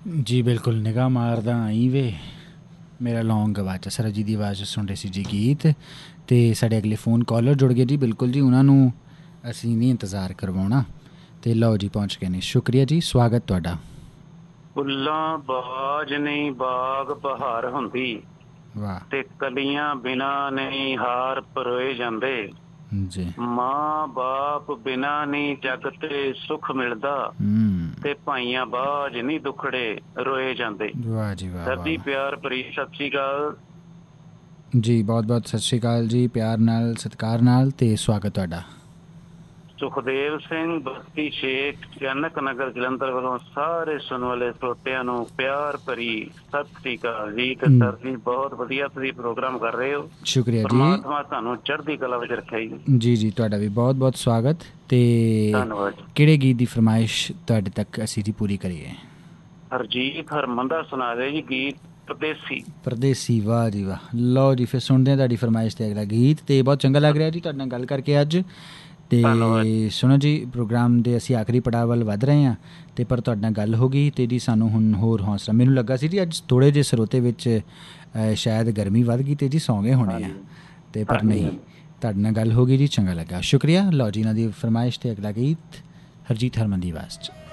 जी बिल्कुल निगाह मारदा आई वे मेरा लॉन्ग गवाचा सर जी की आवाज़ सुन रहे सी जी गीत। तो साढ़े अगले फ़ोन कॉलर जुड़ गए जी। बिल्कुल जी उन्होंने असी नहीं इंतज़ार करवाना। तो लो जी पहुँच गए ने। शुक्रिया जी स्वागत तुहाडा। ਫੁੱਲਾਂ ਬਾਜ ਨਹੀਂ ਬਾਗ ਬਹਾਰ ਹੁੰਦੀ वाह ਤੇ ਕਲੀਆਂ ਬਿਨਾ ਨਹੀਂ ਹਾਰ ਪਰੋਏ ਜਾਂਦੇ। जी। ਮਾਂ ਬਾਪ ਬਿਨਾ ਨਹੀਂ ਜਗ ਤੇ ਸੁੱਖ ਮਿਲਦਾ ਤੇ ਭਾਈਆਂ ਬਾਜ ਨਹੀਂ ਦੁਖੜੇ ਰੋਏ ਜਾਂਦੇ। वाह जी वाह वाह ਸਰਦੀ वाह। ਪਿਆਰ ਭਰੀ ਸਤਿ ਸ਼੍ਰੀ ਅਕਾਲ जी बहुत बहुत सत श्री अकाल जी। प्यार नाल सत्कार नाल ते स्वागत तुहाडा। ਸੁਖਦੇਵ ਸਿੰਘ ਬਸਤੀ ਸ਼ੇਖ ਜਨਕ ਨਗਰ ਜਲੰਧਰ ਵੱਲੋਂ ਸਾਰੇ ਸੁਣਨ ਵਾਲੇ ਸਰੋਤਿਆਂ ਨੂੰ ਪਿਆਰ ਭਰੀ ਸਤਿ ਸ੍ਰੀ ਅਕਾਲ ਜੀ। ਤੇ ਸਰ ਜੀ ਬਹੁਤ ਵਧੀਆ ਤੁਸੀਂ ਪ੍ਰੋਗਰਾਮ ਕਰ ਰਹੇ ਹੋ। शुक्रिया जी। ਪਰਮਾਤਮਾ ਤੁਹਾਨੂੰ ਚੜ੍ਹਦੀ ਕਲਾ ਵਿੱਚ ਰੱਖਿਆ ਜੀ। जी जी तुहाडा भी बहुत बहुत स्वागत। ते ਧੰਨਵਾਦ ਜੀ। किहड़े गीत की फरमाइश तुहाडे तक असी जी पूरी करिए। ਹਰਜੀਤ ਹਰਮਨ ਦਾ सुना दे जी गीत परदेसी। परदेसी वाह जी वाह। लो जी फिर सुनते हैं तुहाडी फरमाइश ते अगला गीत। ते बहुत चंगा लग रहा जी तुहाडे नाल गल करके अज। ते ਧੰਨਵਾਦ। सुनो जी प्रोग्राम दे असी आखिरी पड़ाव वल वध रहे हैं। तो पर तुहाडे नाल गल हो गई तो जी सानू हुण होर हौसला मैनूं लगा सी जी अज थोड़े जे सरोते विच शायद गर्मी वध गई तो जी सौ गए होने हैं। तो पर नहीं तुहाडे नाल गल हो गई जी चंगा लगा शुक्रिया। लो जी इन्हां दी फरमाइश ते अगला गीत हरजीत हरमन दी आवाज़ च।